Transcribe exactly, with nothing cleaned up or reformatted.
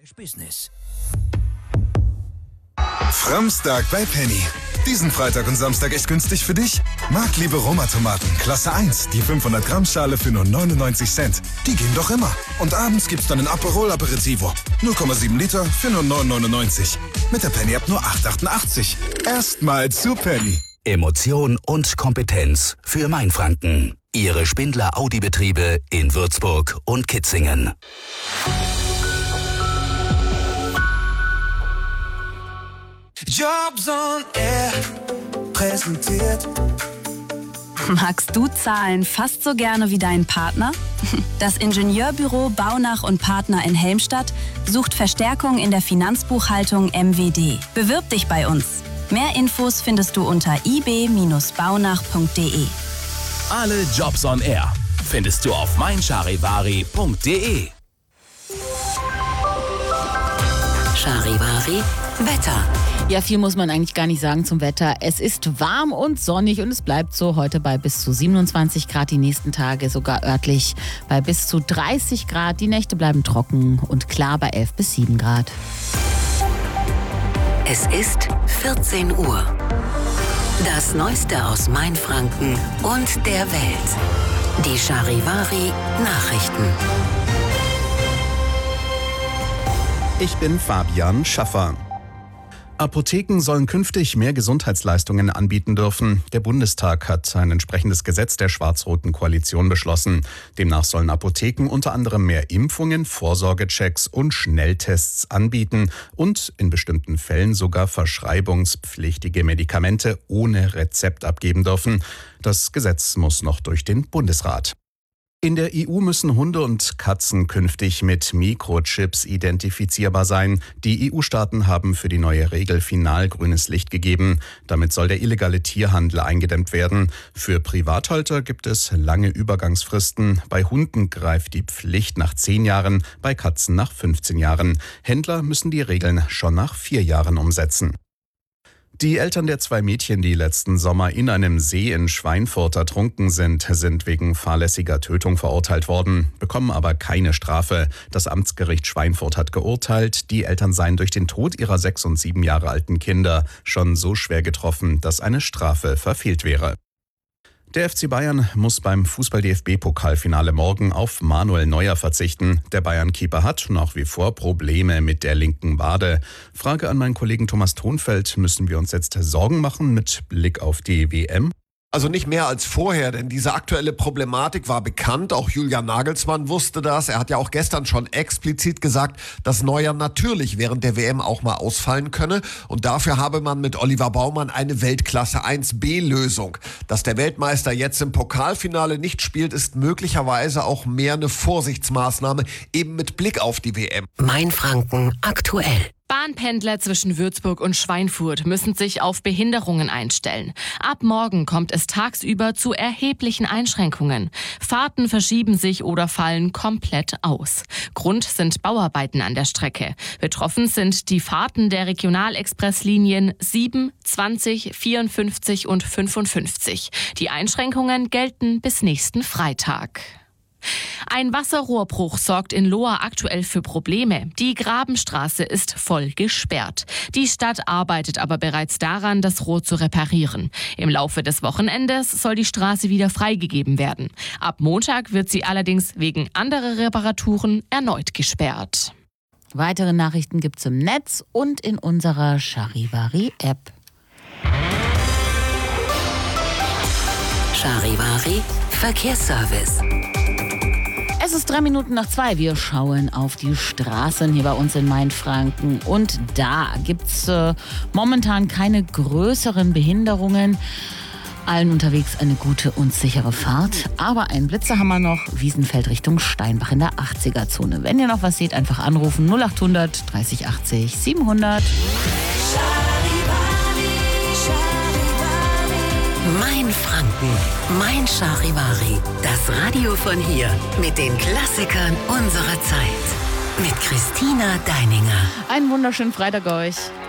Business. Framstag bei Penny. Diesen Freitag und Samstag echt günstig für dich? Marktliebe Roma-Tomaten, Klasse eins, die fünfhundert Gramm Schale für nur neunundneunzig Cent. Die gehen doch immer. Und abends gibt's dann ein Aperol Aperitivo. null Komma sieben Liter für nur neun neunundneunzig. Mit der Penny-App nur acht achtundachtzig. Erstmal zu Penny. Emotion und Kompetenz für Mainfranken. Ihre Spindler Audi-Betriebe in Würzburg und Kitzingen. Jobs on Air präsentiert. Magst du Zahlen fast so gerne wie dein Partner? Das Ingenieurbüro Baunach und Partner in Helmstadt sucht Verstärkung in der Finanzbuchhaltung M W D. Bewirb dich bei uns. Mehr Infos findest du unter i b Bindestrich baunach punkt d e. Alle Jobs on Air findest du auf mein charivari punkt d e. Charivari Wetter. Ja, viel muss man eigentlich gar nicht sagen zum Wetter. Es ist warm und sonnig und es bleibt so heute bei bis zu siebenundzwanzig Grad, die nächsten Tage sogar örtlich bei bis zu dreißig Grad. Die Nächte bleiben trocken und klar bei elf bis sieben Grad. Es ist vierzehn Uhr. Das Neueste aus Mainfranken und der Welt. Die Charivari Nachrichten. Ich bin Fabian Schaffer. Apotheken sollen künftig mehr Gesundheitsleistungen anbieten dürfen. Der Bundestag hat ein entsprechendes Gesetz der schwarz-roten Koalition beschlossen. Demnach sollen Apotheken unter anderem mehr Impfungen, Vorsorgechecks und Schnelltests anbieten und in bestimmten Fällen sogar verschreibungspflichtige Medikamente ohne Rezept abgeben dürfen. Das Gesetz muss noch durch den Bundesrat. In der E U müssen Hunde und Katzen künftig mit Mikrochips identifizierbar sein. Die E U-Staaten haben für die neue Regel final grünes Licht gegeben. Damit soll der illegale Tierhandel eingedämmt werden. Für Privathalter gibt es lange Übergangsfristen. Bei Hunden greift die Pflicht nach zehn Jahren, bei Katzen nach fünfzehn Jahren. Händler müssen die Regeln schon nach vier Jahren umsetzen. Die Eltern der zwei Mädchen, die letzten Sommer in einem See in Schweinfurt ertrunken sind, sind wegen fahrlässiger Tötung verurteilt worden, bekommen aber keine Strafe. Das Amtsgericht Schweinfurt hat geurteilt, die Eltern seien durch den Tod ihrer sechs und sieben Jahre alten Kinder schon so schwer getroffen, dass eine Strafe verfehlt wäre. Der F C Bayern muss beim Fußball-D F B-Pokalfinale morgen auf Manuel Neuer verzichten. Der Bayern-Keeper hat nach wie vor Probleme mit der linken Wade. Frage an meinen Kollegen Thomas Thonfeld: Müssen wir uns jetzt Sorgen machen mit Blick auf die W M? Also nicht mehr als vorher, denn diese aktuelle Problematik war bekannt. Auch Julian Nagelsmann wusste das. Er hat ja auch gestern schon explizit gesagt, dass Neuer natürlich während der W M auch mal ausfallen könne. Und dafür habe man mit Oliver Baumann eine Weltklasse eins B Lösung. Dass der Weltmeister jetzt im Pokalfinale nicht spielt, ist möglicherweise auch mehr eine Vorsichtsmaßnahme, eben mit Blick auf die W M. Mainfranken aktuell. Bahnpendler zwischen Würzburg und Schweinfurt müssen sich auf Behinderungen einstellen. Ab morgen kommt es tagsüber zu erheblichen Einschränkungen. Fahrten verschieben sich oder fallen komplett aus. Grund sind Bauarbeiten an der Strecke. Betroffen sind die Fahrten der Regionalexpresslinien sieben, zwanzig, vierundfünfzig und fünfundfünfzig. Die Einschränkungen gelten bis nächsten Freitag. Ein Wasserrohrbruch sorgt in Lohr aktuell für Probleme. Die Grabenstraße ist voll gesperrt. Die Stadt arbeitet aber bereits daran, das Rohr zu reparieren. Im Laufe des Wochenendes soll die Straße wieder freigegeben werden. Ab Montag wird sie allerdings wegen anderer Reparaturen erneut gesperrt. Weitere Nachrichten gibt's im Netz und in unserer Charivari-App. Charivari Verkehrsservice. Es ist drei Minuten nach zwei. Wir schauen auf die Straßen hier bei uns in Mainfranken. Und da gibt's äh, momentan keine größeren Behinderungen. Allen unterwegs eine gute und sichere Fahrt. Aber einen Blitzer haben wir noch. Wiesenfeld Richtung Steinbach in der achtziger-Zone. Wenn ihr noch was seht, einfach anrufen. null achthundert dreißig achtzig siebenhundert. Mainfranken, mein Charivari. Das Radio von hier mit den Klassikern unserer Zeit. Mit Christina Deininger. Einen wunderschönen Freitag euch.